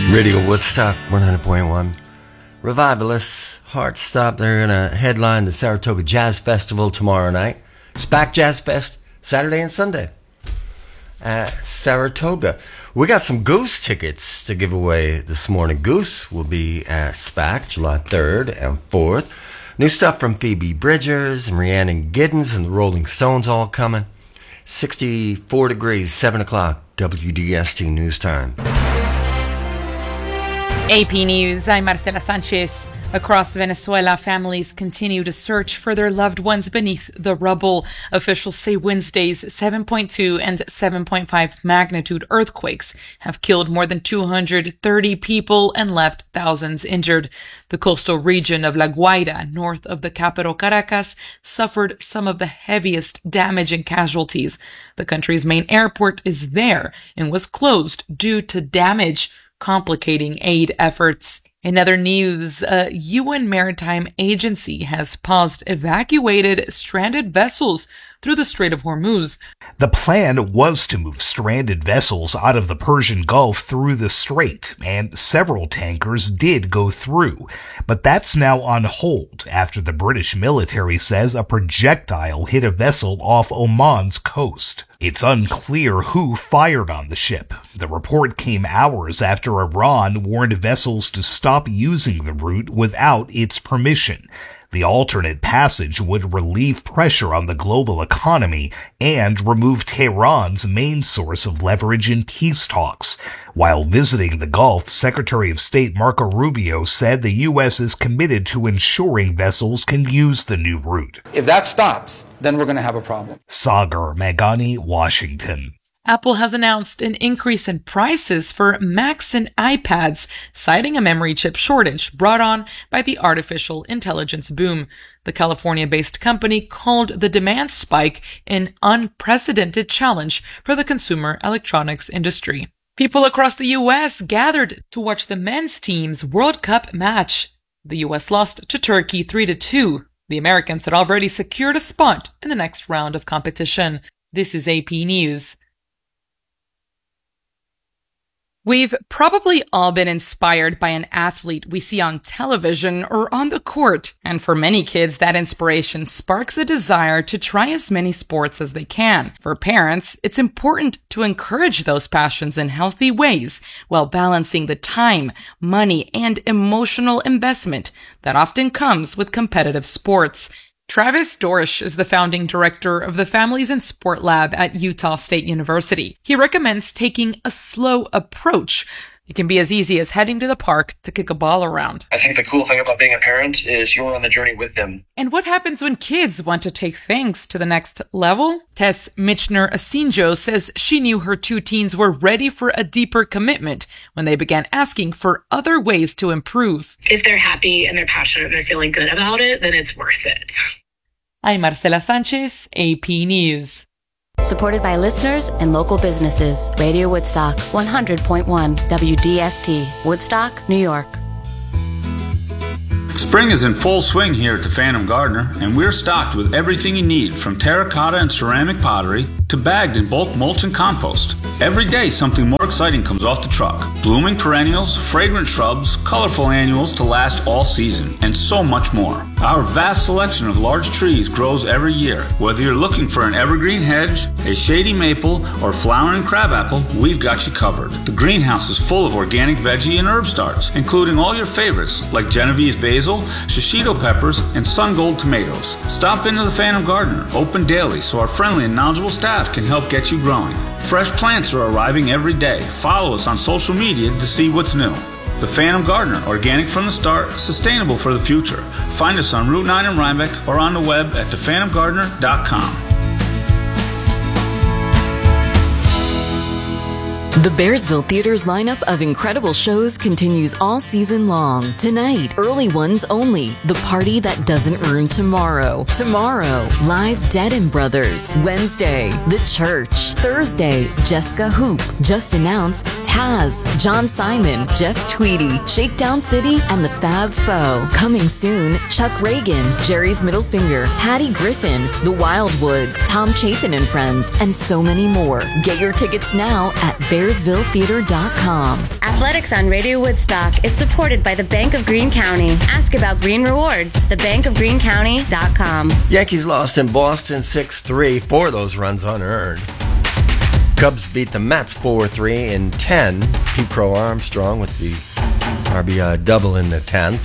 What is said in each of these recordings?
Radio Woodstock 100.1. Revivalists, Heartstop, they're going to headline the Saratoga Jazz Festival tomorrow night. SPAC Jazz Fest, Saturday and Sunday at Saratoga. We got some Goose tickets to give away this morning. Goose will be at SPAC July 3rd and 4th. New stuff from Phoebe Bridgers and Rhiannon Giddens and the Rolling Stones all coming. 64 degrees, 7 o'clock, WDST News Time. AP News, I'm Marcela Sanchez. Across Venezuela, families continue to search for their loved ones beneath the rubble. Officials say Wednesday's 7.2 and 7.5 magnitude earthquakes have killed more than 230 people and left thousands injured. The coastal region of La Guaira, north of the capital Caracas, suffered some of the heaviest damage and casualties. The country's main airport is there and was closed due to damage, complicating aid efforts. In other news, a UN maritime agency has paused evacuated stranded vessels through the Strait of Hormuz. The plan was to move stranded vessels out of the Persian Gulf through the strait, and several tankers did go through. But that's now on hold after the British military says a projectile hit a vessel off Oman's coast. It's unclear who fired on the ship. The report came hours after Iran warned vessels to stop using the route without its permission. The alternate passage would relieve pressure on the global economy and remove Tehran's main source of leverage in peace talks. While visiting the Gulf, Secretary of State Marco Rubio said the U.S. is committed to ensuring vessels can use the new route. If that stops, then we're going to have a problem. Sagar Meghani, Washington. Apple has announced an increase in prices for Macs and iPads, citing a memory chip shortage brought on by the artificial intelligence boom. The California-based company called the demand spike an unprecedented challenge for the consumer electronics industry. People across the U.S. gathered to watch the men's team's World Cup match. The U.S. lost to Turkey 3-2. The Americans had already secured a spot in the next round of competition. This is AP News. We've probably all been inspired by an athlete we see on television or on the court, and for many kids, that inspiration sparks a desire to try as many sports as they can. For parents, it's important to encourage those passions in healthy ways while balancing the time, money, and emotional investment that often comes with competitive sports. Travis Dorsch is the founding director of the Families in Sport Lab at Utah State University. He recommends taking a slow approach. It can be as easy as heading to the park to kick a ball around. I think the cool thing about being a parent is you're on the journey with them. And what happens when kids want to take things to the next level? Tess Michner-Asinjo says she knew her two teens were ready for a deeper commitment when they began asking for other ways to improve. If they're happy and they're passionate and they're feeling good about it, then it's worth it. I'm Marcela Sanchez, AP News. Supported by listeners and local businesses. Radio Woodstock, 100.1 WDST, Woodstock, New York. Spring is in full swing here at the Phantom Gardener, and we're stocked with everything you need, from terracotta and ceramic pottery to bagged and bulk mulch and compost. Every day something more exciting comes off the truck. Blooming perennials, fragrant shrubs, colorful annuals to last all season, and so much more. Our vast selection of large trees grows every year. Whether you're looking for an evergreen hedge, a shady maple, or flowering crabapple, we've got you covered. The greenhouse is full of organic veggie and herb starts, including all your favorites like Genovese basil, shishito peppers, and sun gold tomatoes. Stop into the Phantom Gardener, open daily so our friendly and knowledgeable staff can help get you growing. Fresh plants are arriving every day. Follow us on social media to see what's new. The Phantom Gardener, organic from the start, sustainable for the future. Find us on Route 9 in Rhinebeck or on the web at thephantomgardener.com. The Bearsville Theater's lineup of incredible shows continues all season long. Tonight, early ones only. The Party That Doesn't Ruin Tomorrow. Tomorrow, live Dead and Brothers. Wednesday, The Church. Thursday, Jessica Hoop. Just announced Kaz, John Simon, Jeff Tweedy, Shakedown City, and the Fab Foe. Coming soon, Chuck Reagan, Jerry's Middle Finger, Patty Griffin, The Wildwoods, Tom Chapin and Friends, and so many more. Get your tickets now at BearsvilleTheater.com. Athletics on Radio Woodstock is supported by the Bank of Greene County. Ask about Green Rewards, thebankofgreenecounty.com. Yankees lost in Boston 6-3, 4 of those runs unearned. Cubs beat the Mets 4-3 in 10. Pete Crow Armstrong with the RBI double in the 10th.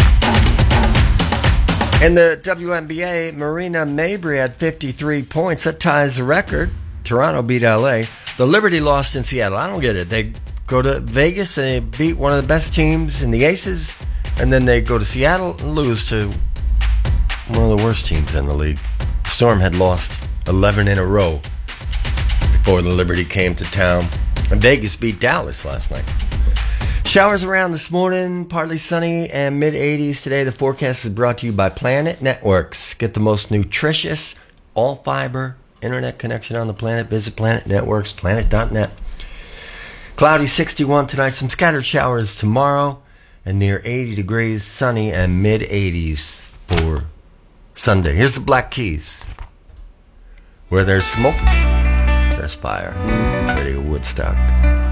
In the WNBA, Marina Mabrey had 53 points. That ties the record. Toronto beat LA. The Liberty lost in Seattle. I don't get it. They go to Vegas and they beat one of the best teams in the Aces, and then they go to Seattle and lose to one of the worst teams in the league. Storm had lost 11 in a row before the Liberty came to town. And Vegas beat Dallas last night. Showers around this morning, partly sunny and mid-80s today. The forecast is brought to you by Planet Networks. Get the most nutritious, all-fiber internet connection on the planet. Visit Planet Networks, planet.net. Cloudy 61 tonight, some scattered showers tomorrow, and near 80 degrees, sunny and mid-80s for Sunday. Here's the Black Keys. Where there's smoke, there's fire. Radio Woodstock.